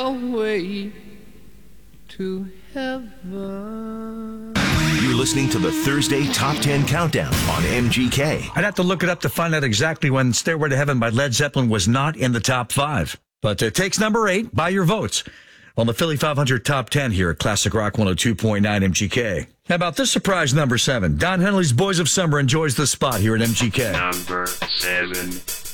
away to heaven. You're listening to the Thursday Top 10 Countdown on MGK. I'd have to look it up to find out exactly when Stairway to Heaven by Led Zeppelin was not in the top 5. But it takes number 8 by your votes on the Philly 500 Top 10 here at Classic Rock 102.9 MGK. How about this surprise number 7? Don Henley's Boys of Summer enjoys the spot here at MGK. Number 7.